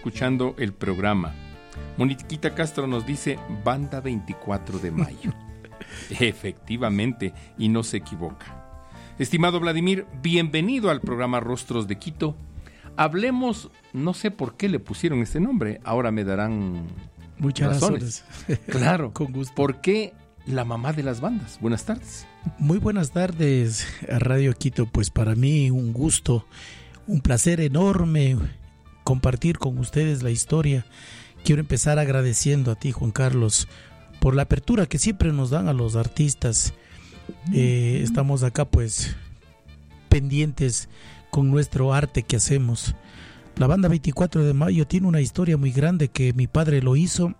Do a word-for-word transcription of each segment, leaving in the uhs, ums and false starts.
escuchando el programa. Moniquita Castro nos dice Banda veinticuatro de mayo. Efectivamente, y no se equivoca. Estimado Vladimir, bienvenido al programa Rostros de Quito. Hablemos, no sé por qué le pusieron este nombre, ahora me darán muchas razones. razones. Claro, con gusto. ¿Por qué la mamá de las bandas? Buenas tardes. Muy buenas tardes a Radio Quito. Pues para mí un gusto, un placer enorme compartir con ustedes la historia. Quiero empezar agradeciendo a ti, Juan Carlos, por la apertura que siempre nos dan a los artistas. Eh, estamos acá pues pendientes con nuestro arte que hacemos. La banda veinticuatro de mayo tiene una historia muy grande que mi padre lo hizo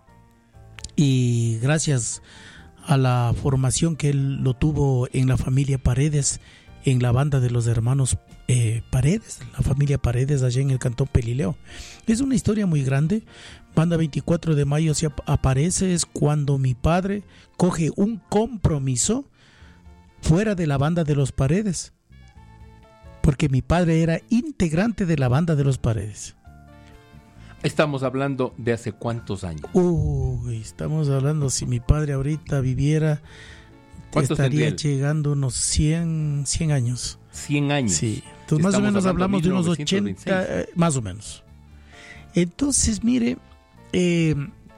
y gracias a la formación que él lo tuvo en la familia Paredes, en la banda de los hermanos eh, Paredes, la familia Paredes allá en el cantón Pelileo. Es una historia muy grande. Banda veinticuatro de mayo se ap- aparece es cuando mi padre coge un compromiso fuera de la banda de los Paredes, porque mi padre era integrante de la banda de los Paredes. Estamos hablando de hace cuántos años. Uy, estamos hablando, si mi padre ahorita viviera, estaría llegando unos cien, cien años. cien años. Sí, entonces más o menos hablamos de unos ochenta, eh, más o menos. Entonces, mire, eh,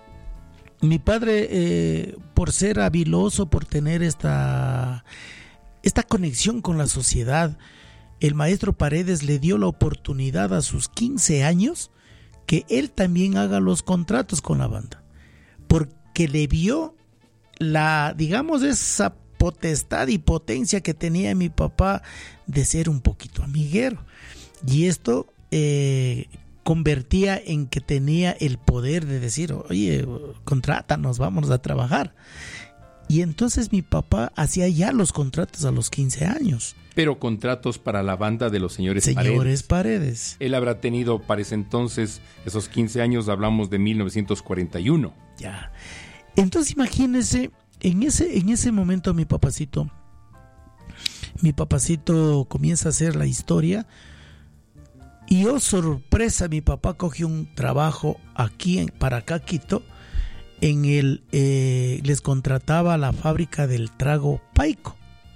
mi padre, eh, por ser habiloso, por tener esta, esta conexión con la sociedad, el maestro Paredes le dio la oportunidad a sus quince años que él también haga los contratos con la banda, porque le vio la, digamos, esa potestad y potencia que tenía mi papá de ser un poquito amiguero, y esto eh, convertía en que tenía el poder de decir, oye, contrátanos, vámonos a trabajar. Y entonces mi papá hacía ya los contratos a los quince años. Pero contratos para la banda de los señores, señores Paredes. Paredes. Él habrá tenido para ese entonces, esos quince años, hablamos de mil novecientos cuarenta y uno. Ya. Entonces imagínense, en ese, en ese momento mi papacito, mi papacito comienza a hacer la historia. Y oh sorpresa, mi papá cogió un trabajo aquí en, para acá Quito. En el eh, les contrataba la fábrica del trago Paico.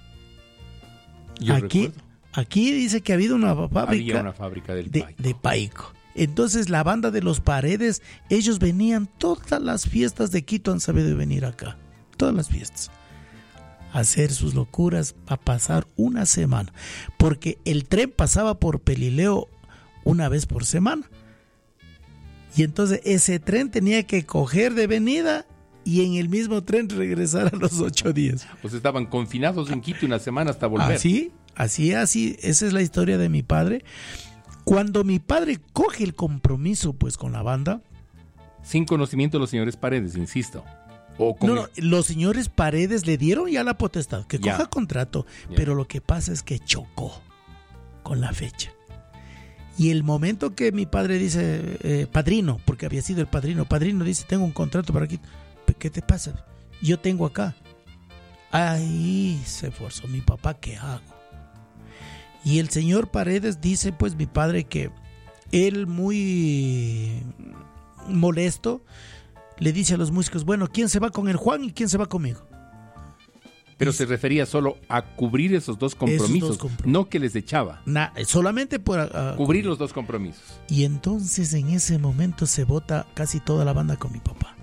Yo aquí, recuerdo. Aquí dice que ha habido una fábrica, Había una fábrica del de, Paico. de Paico. Entonces la banda de los Paredes, ellos venían todas las fiestas de Quito, han sabido venir acá, todas las fiestas, a hacer sus locuras, a pasar una semana, porque el tren pasaba por Pelileo una vez por semana. Y entonces ese tren tenía que coger de venida y en el mismo tren regresar a los ocho días. Pues estaban confinados en Quito una semana hasta volver. Así, así, así. Esa es la historia de mi padre. Cuando mi padre coge el compromiso pues con la banda. Sin conocimiento de los señores Paredes, insisto. O con no, no, los señores Paredes le dieron ya la potestad, que ya. coja contrato. Ya. Pero lo que pasa es que chocó con la fecha. Y el momento que mi padre dice, eh, padrino, porque había sido el padrino, padrino dice, tengo un contrato para aquí. ¿Qué te pasa? Yo tengo acá. Ahí se esforzó mi papá, ¿qué hago? Y el señor Paredes dice, pues mi padre, que él muy molesto, le dice a los músicos, bueno, ¿quién se va con el Juan y quién se va conmigo? Pero se refería solo a cubrir esos dos compromisos, esos dos compromisos. No que les echaba. Nah, solamente por uh, cubrir los dos compromisos. Y entonces en ese momento se vota casi toda la banda con mi papá.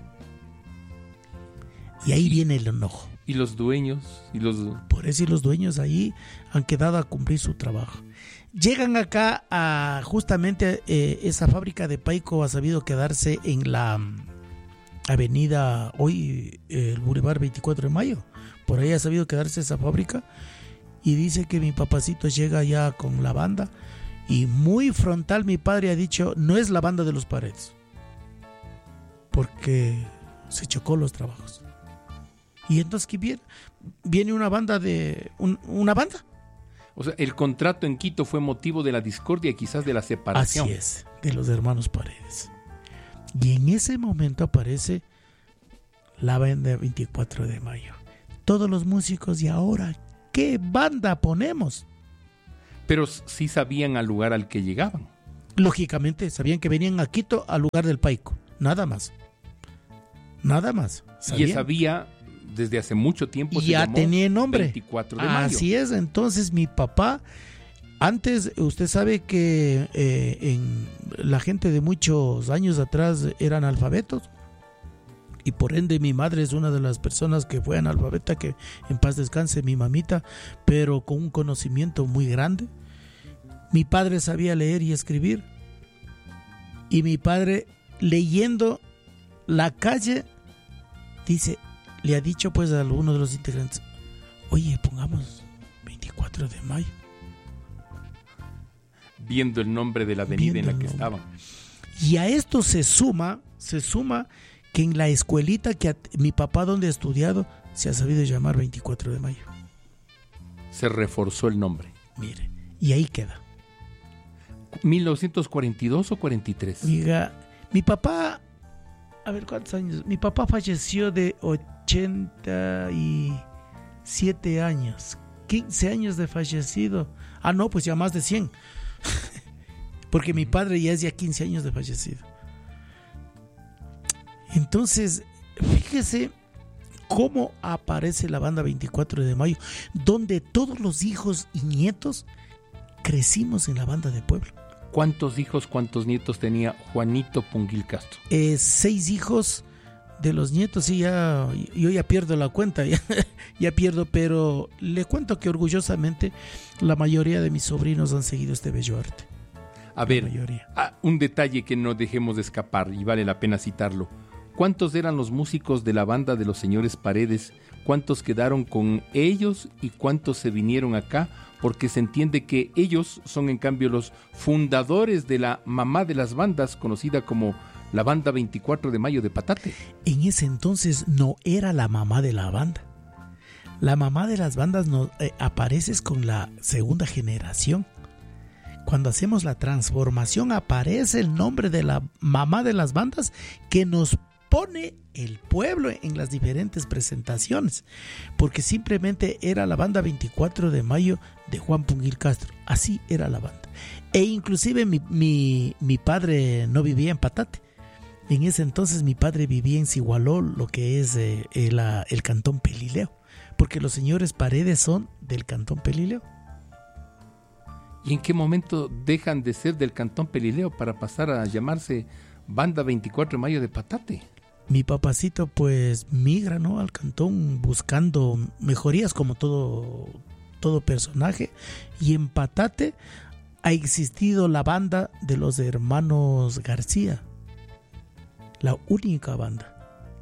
Y ahí y, viene el enojo. Y los dueños y los por eso y los dueños ahí han quedado a cumplir su trabajo. Llegan acá a justamente eh, esa fábrica de Paico ha sabido quedarse en la um, avenida hoy eh, el Boulevard veinticuatro de mayo. Por ahí ha sabido quedarse esa fábrica y dice que mi papacito llega ya con la banda y muy frontal mi padre ha dicho, no es la banda de los Paredes, porque se chocó los trabajos. Y entonces ¿qué viene? Viene una banda de un, una banda. O sea, el contrato en Quito fue motivo de la discordia y quizás de la separación. Así es, de los hermanos Paredes. Y en ese momento aparece la banda veinticuatro de mayo. Todos los músicos, y ahora, ¿qué banda ponemos? Pero sí sabían al lugar al que llegaban. Lógicamente, sabían que venían a Quito al lugar del Paico. Nada más. Nada más. ¿Sabían? Y esa vía, desde hace mucho tiempo, se ya llamó tenía nombre. veinticuatro de mayo. Así es. Entonces, mi papá, antes, usted sabe que eh, en la gente de muchos años atrás eran analfabetos. Y por ende mi madre es una de las personas que fue analfabeta, que en paz descanse mi mamita, pero con un conocimiento muy grande. Mi padre sabía leer y escribir, y mi padre, leyendo la calle, dice, le ha dicho pues a alguno de los integrantes, oye, pongamos veinticuatro de mayo. Viendo el nombre de la avenida Viendo en la que estaban. Y a esto se suma, se suma que en la escuelita que a, mi papá donde ha estudiado se ha sabido llamar veinticuatro de mayo. Se reforzó el nombre. Mire, y ahí queda. ¿mil novecientos cuarenta y dos o cuarenta y tres? Diga, mi papá, a ver cuántos años, mi papá falleció de ochenta y siete años, quince años de fallecido. Ah, no, pues ya más de cien. Porque mi padre ya es ya quince años de fallecido. Entonces, fíjese cómo aparece la banda veinticuatro de mayo, donde todos los hijos y nietos crecimos en la banda de pueblo. ¿Cuántos hijos, cuántos nietos tenía Juanito Punguil Castro? Eh, seis hijos de los nietos, sí, ya, yo ya pierdo la cuenta, ya, ya pierdo, pero le cuento que orgullosamente la mayoría de mis sobrinos han seguido este bello arte. A ver, ah, un detalle que no dejemos de escapar y vale la pena citarlo. ¿Cuántos eran los músicos de la banda de los señores Paredes? ¿Cuántos quedaron con ellos y cuántos se vinieron acá? Porque se entiende que ellos son en cambio los fundadores de la mamá de las bandas, conocida como la banda veinticuatro de mayo de Patate. En ese entonces no era la mamá de la banda. La mamá de las bandas no, eh, apareces con la segunda generación. Cuando hacemos la transformación aparece el nombre de la mamá de las bandas que nos pone el pueblo en las diferentes presentaciones, porque simplemente era la banda veinticuatro de mayo de Juan Punguil Castro, así era la banda. E inclusive mi, mi, mi padre no vivía en Patate, en ese entonces mi padre vivía en Sigualó, lo que es eh, el, el cantón Pelileo, porque los señores Paredes son del cantón Pelileo. ¿Y en qué momento dejan de ser del cantón Pelileo para pasar a llamarse banda veinticuatro de mayo de Patate? Mi papacito pues migra, ¿no?, al cantón buscando mejorías como todo, todo personaje, y en Patate ha existido la banda de los hermanos García, la única banda,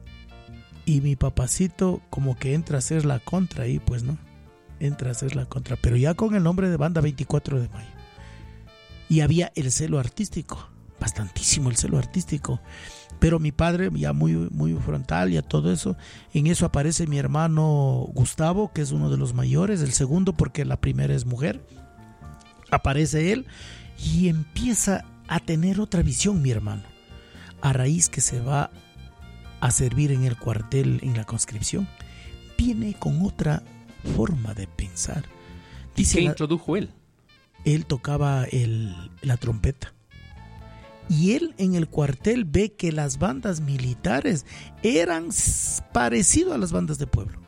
y mi papacito como que entra a ser la contra ahí, pues no, entra a ser la contra, pero ya con el nombre de banda veinticuatro de mayo. Y había el celo artístico, bastantísimo el celo artístico. Pero mi padre ya muy, muy frontal, ya todo eso. En eso aparece mi hermano Gustavo, que es uno de los mayores, el segundo porque la primera es mujer. Aparece él y empieza a tener otra visión mi hermano, a raíz que se va a servir en el cuartel en la conscripción. Viene con otra forma de pensar. Dice, ¿qué la, introdujo él? Él tocaba el, la trompeta. Y él en el cuartel ve que las bandas militares eran parecidas a las bandas de pueblo.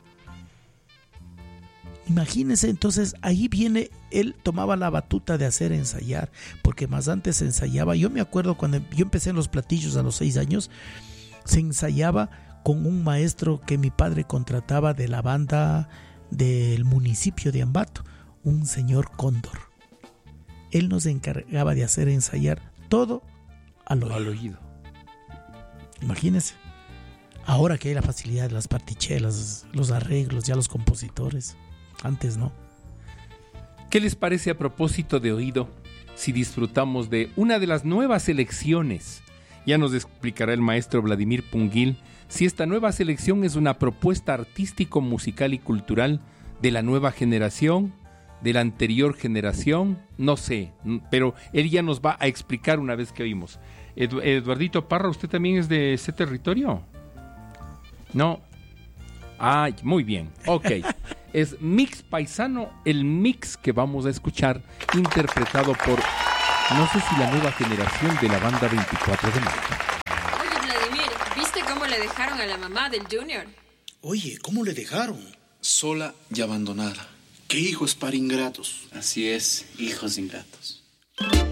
Imagínense, entonces ahí viene, él tomaba la batuta de hacer ensayar, porque más antes se ensayaba. Yo me acuerdo cuando yo empecé en los platillos a los seis años, se ensayaba con un maestro que mi padre contrataba de la banda del municipio de Ambato, un señor Cóndor. Él nos encargaba de hacer ensayar todo al oído. Al oído. Imagínense. Ahora que hay la facilidad de las partichelas, los arreglos, ya los compositores. Antes no. ¿Qué les parece a propósito de oído si disfrutamos de una de las nuevas selecciones? Ya nos explicará el maestro Vladimir Punguil si esta nueva selección es una propuesta artístico, musical y cultural de la nueva generación, de la anterior generación, no sé, pero él ya nos va a explicar una vez que oímos. Edu- Eduardito Parra, ¿usted también es de ese territorio? No. Ay, muy bien, ok. Es Mix Paisano, el mix que vamos a escuchar, interpretado por No sé si la nueva generación de la banda veinticuatro de mayo. Oye, Vladimir, ¿viste cómo le dejaron a la mamá del Junior? Oye, ¿cómo le dejaron? Sola y abandonada. ¿Qué hijos para ingratos? Así es, hijos ingratos.